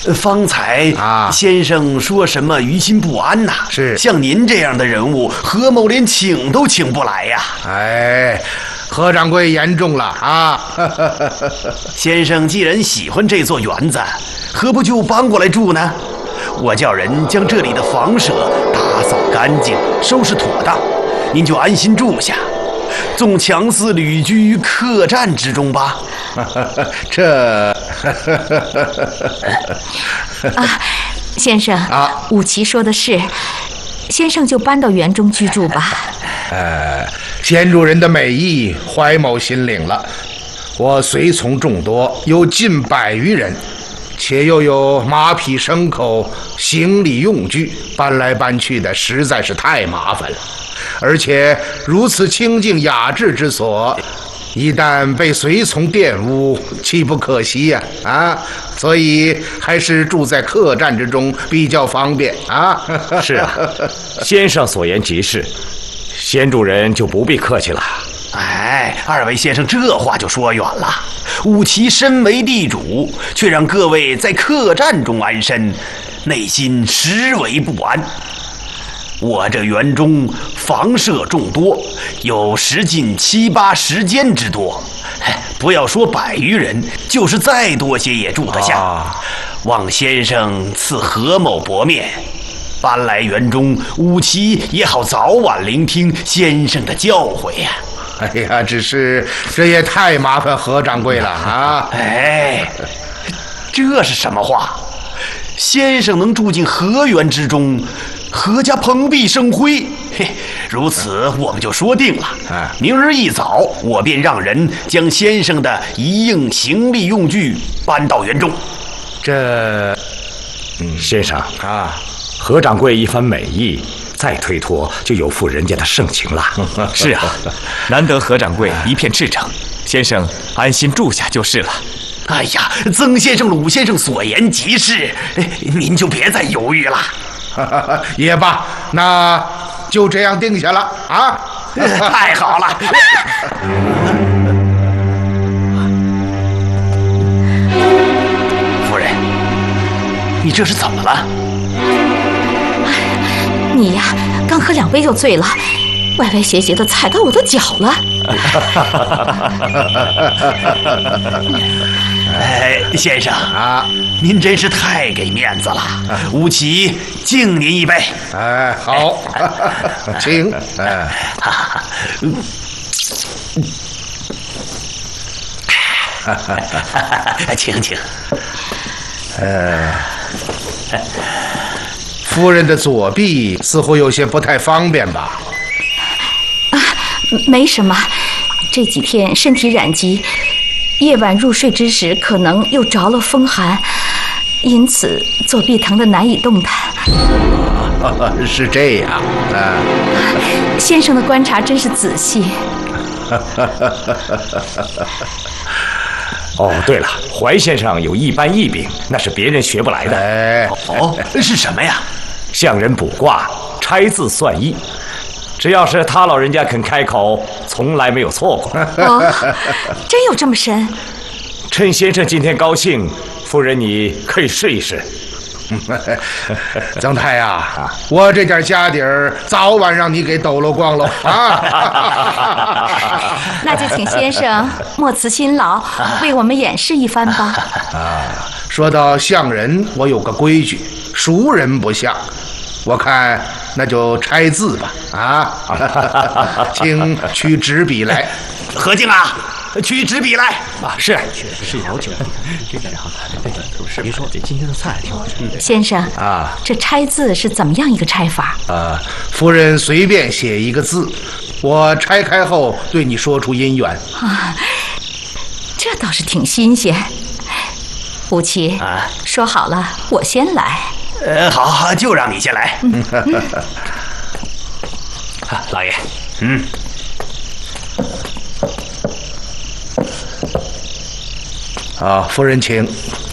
方才先生说什么于心不安呐？ 是， 像您这样的人物，何某连请都请不来呀。 哎，何掌柜言重了啊！ 先生既然喜欢这座园子，何不就搬过来住呢？我叫人将这里的房舍打扫干净，收拾妥当，您就安心住下，纵强似旅居于客栈之中吧。 这先生武奇说的是，先生就搬到园中居住吧。 先主人的美意，怀某心领了。我随从众多，有近100余人，且又有马匹牲口、行李用具，搬来搬去的实在是太麻烦了。而且如此清静雅致之所，一旦被随从玷污，岂不可惜呀？所以还是住在客栈之中比较方便啊。 是啊，先生所言极是，先主人就不必客气了。 哎，二位先生这话就说远了。武奇身为地主，却让各位在客栈中安身，内心实为不安。我这园中房舍众多，有10进7、80间之多，不要说100余人，就是再多些也住得下。望先生赐何某薄面，搬来园中，武奇也好早晚聆听先生的教诲呀。 哎呀，只是这也太麻烦何掌柜了啊！ 哎，这是什么话？先生能住进何园之中，何家蓬荜生辉。如此我们就说定了。明日一早，我便让人将先生的一应行李用具搬到园中。 先生何掌柜一番美意，再推脱就有负人家的盛情了。 是啊，难得何掌柜一片赤诚，先生安心住下就是了。 哎呀，曾先生、鲁先生所言极是，您就别再犹豫了。 也罢，那就这样定下了啊！ 太好了。夫人，你这是怎么了？ 你呀，刚喝2杯就醉了，歪歪斜斜的踩到我的脚了。 先生您真是太给面子了。武奇敬您一杯。 好，请。 请。 夫人的左臂似乎有些不太方便吧？ 没什么，这几天身体染疾，夜晚入睡之时可能又着了风寒，因此左臂疼得难以动弹。 是这样啊。 先生的观察真是仔细。 哦，对了，怀先生有一般异禀，那是别人学不来的。 是什么呀？ 向人卜卦，拆字算易，只要是他老人家肯开口，从来没有错过。 真有这么神？ 趁先生今天高兴，夫人你可以试一试。 曾太啊，我这点家底儿早晚让你给抖搂光喽啊！ 那就请先生莫辞辛劳，为我们演示一番吧。 说到相人，我有个规矩，熟人不相。我看那就拆字吧请取纸笔来。 何静啊，取纸笔来。 是。 是了解。别说这今天的菜挺好吃。 先生这拆字是怎么样一个拆法？ 夫人随便写一个字，我拆开后对你说出姻缘。 这倒是挺新鲜。武奇说好了，我先来。 好，就让你先来。老爷， 夫人请。